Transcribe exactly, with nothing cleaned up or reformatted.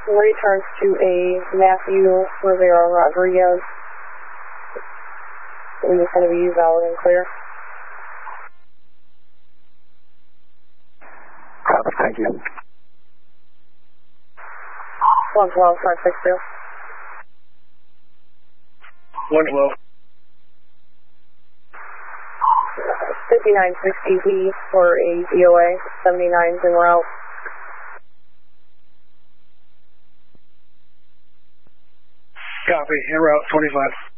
returns to a Matthew Rivera Rodriguez. We just going to be valid and clear. Copy, thank you. one twelve, five six two. one twelve. fifty-nine sixty P for a D O A, seventy-nine's en route. Copy, en route, twenty-five.